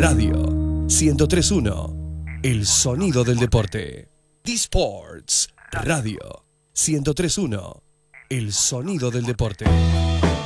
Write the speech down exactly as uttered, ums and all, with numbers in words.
Radio ciento tres punto uno. El sonido del deporte. D-Sports Radio ciento tres punto uno. El sonido del deporte.